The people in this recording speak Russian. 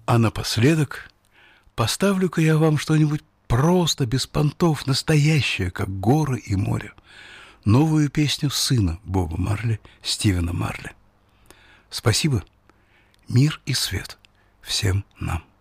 А напоследок поставлю-ка я вам что-нибудь просто, без понтов, настоящее, как горы и море. Новую песню сына Боба Марли, Стивена Марли. Спасибо, мир и свет всем нам.